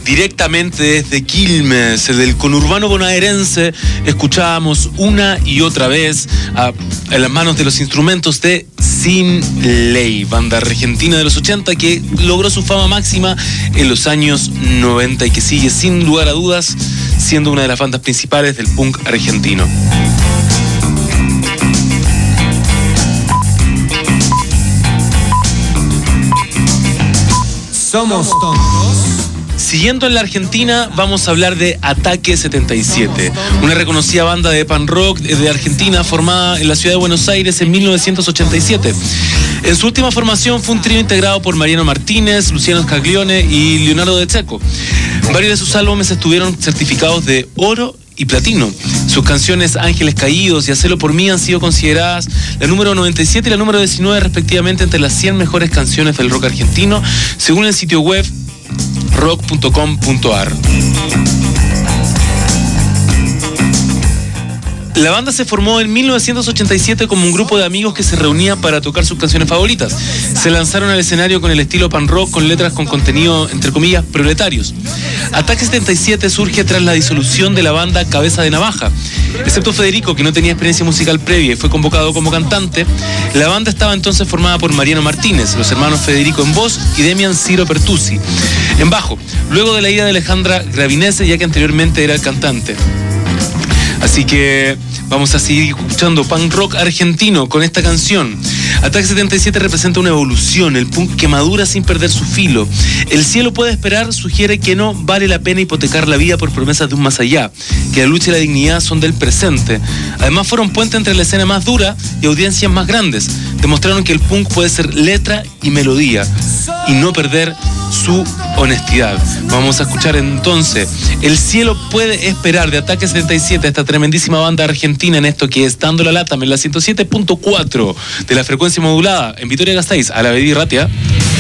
Directamente desde Quilmes, del conurbano bonaerense, escuchábamos una y otra vez en las manos de los instrumentos de Sin Ley, banda argentina de los 80 que logró su fama máxima en los años 90 y que sigue sin lugar a dudas siendo una de las bandas principales del punk argentino. Somos tontos. Siguiendo en la Argentina, vamos a hablar de Ataque 77, una reconocida banda de punk rock de Argentina formada en la ciudad de Buenos Aires en 1987. En su última formación fue un trío integrado por Mariano Martínez, Luciano Scaglione y Leonardo De Cecco. Varios de sus álbumes estuvieron certificados de oro y platino. Sus canciones Ángeles Caídos y Hacelo por mí han sido consideradas la número 97 y la número 19 respectivamente entre las 100 mejores canciones del rock argentino, según el sitio web rock.com.ar. La banda se formó en 1987 como un grupo de amigos que se reunían para tocar sus canciones favoritas. Se lanzaron al escenario con el estilo punk rock, con letras con contenido, entre comillas, proletarios. Ataque 77 surge tras la disolución de la banda Cabeza de Navaja. Excepto Federico, que no tenía experiencia musical previa y fue convocado como cantante, la banda estaba entonces formada por Mariano Martínez, los hermanos Federico en voz y Demian Ciro Pertusi en bajo, luego de la ida de Alejandra Gravinese, ya que anteriormente era el cantante. Así que vamos a seguir escuchando punk rock argentino con esta canción. Ataque 77 representa una evolución, el punk que madura sin perder su filo. El cielo puede esperar sugiere que no vale la pena hipotecar la vida por promesas de un más allá, que la lucha y la dignidad son del presente. Además fueron puente entre la escena más dura y audiencias más grandes. Demostraron que el punk puede ser letra y melodía y no perder su honestidad. Vamos a escuchar entonces El cielo puede esperar de Ataque 77, esta tremendísima banda argentina en esto que es Dando la Lata en la 107.4 de la frecuencia modulada en Vitoria Gasteiz, a la Baby Ratia.